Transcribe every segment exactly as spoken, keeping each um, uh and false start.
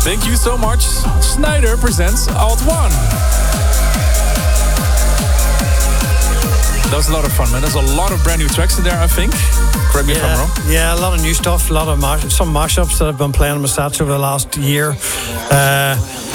Thank you so much. Snyder presents Alt One. That was a lot of fun, man. There's a lot of brand new tracks in there, I think. Correct me yeah, if I'm wrong. Yeah, a lot of new stuff, a lot of mash- some mashups that I've been playing in my sets over the last year. Uh,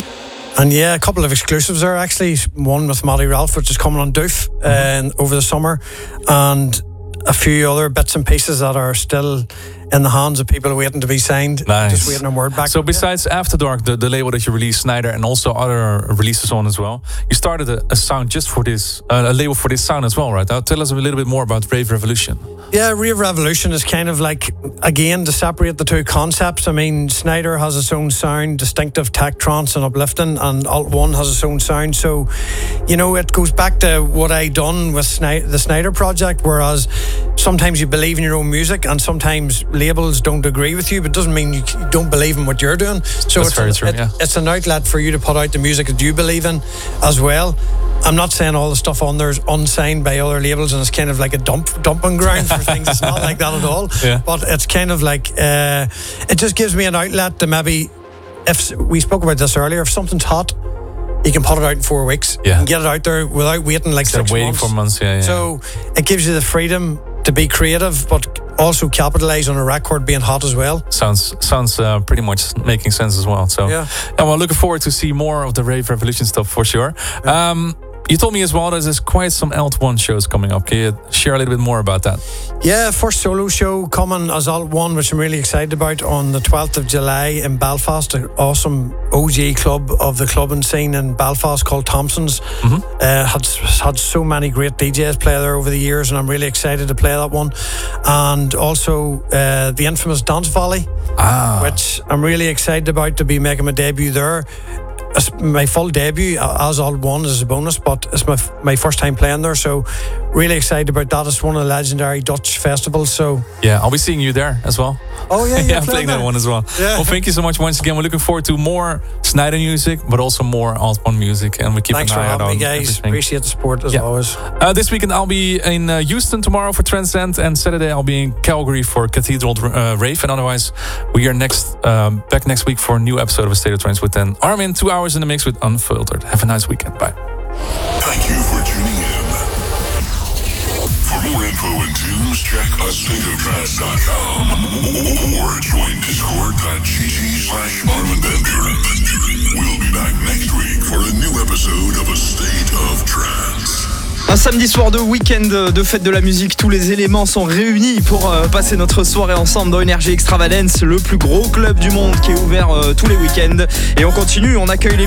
and yeah, a couple of exclusives there actually. One with Matty Ralph, which is coming on Doof mm-hmm. uh, over the summer, and a few other bits and pieces that are still in the hands of people waiting to be signed. Nice. Just waiting on word back. So besides yeah. After Dark, the, the label that you released, Snyder, and also other releases on as well, you started a, a sound just for this, uh, a label for this sound as well, right? Now tell us a little bit more about Rave Revolution. Yeah, Rave Revolution is kind of like, again, to separate the two concepts. I mean, Snyder has its own sound, distinctive tech, trance and uplifting, and Alt One has its own sound. So, you know, it goes back to what I done with Sny- the Snyder project, whereas sometimes you believe in your own music and sometimes labels don't agree with you, but it doesn't mean you don't believe in what you're doing. So That's it's, very an, true, it, yeah. it's an outlet for you to put out the music that you believe in as well. I'm not saying all the stuff on there is unsigned by other labels and it's kind of like a dump dumping ground for things. It's not like that at all. Yeah. But it's kind of like, uh, it just gives me an outlet to maybe, if we spoke about this earlier, if something's hot, you can put it out in four weeks. Yeah. You can get it out there without waiting like Instead six waiting months. for months, yeah, yeah. So it gives you the freedom to be creative, but also capitalise on a record being hot as well. Sounds sounds uh, pretty much making sense as well. So, yeah. And we're looking forward to see more of the Rave Revolution stuff for sure. Yeah. Um, you told me as well that there's quite some Alt One shows coming up. Can you share a little bit more about that? Yeah, first solo show coming as Alt One, which I'm really excited about, on the twelfth of July in Belfast, an awesome O G club of the clubbing scene in Belfast called Thompson's. Mm-hmm. Uh, had, had so many great D Js play there over the years, and I'm really excited to play that one. And also uh, the infamous Dance Valley, ah. which I'm really excited about to be making my debut there. It's my full debut as Alt One is a bonus, but it's my my first time playing there, so really excited about that. It's one of the legendary Dutch festivals, so yeah, I'll be seeing you there as well. Oh yeah, yeah, I'm playing that one as well. Yeah. Well, thank you so much once again. We're looking forward to more Snyder music, but also more Alt One music, and we keep Thanks an eye out on me, guys. everything. Appreciate the support as yeah. always. Uh, this weekend I'll be in uh, Houston tomorrow for Transcend, and Saturday I'll be in Calgary for Cathedral uh, Rave. And otherwise, we are next um, back next week for a new episode of A State of Trance with then Armin. Two hours in the mix with Unfiltered. Have a nice weekend. Bye. Thank you for tuning in. For more info and tunes, check a state of trance dot com or join discord.gg slash Armin Van Buren. We'll be back next week for a new episode of A State of Trance. Un samedi soir de week-end de fête de la musique, tous les éléments sont réunis pour euh, passer notre soirée ensemble dans Energy Extravagance, le plus gros club du monde qui est ouvert euh, tous les week-ends. Et on continue, on accueille les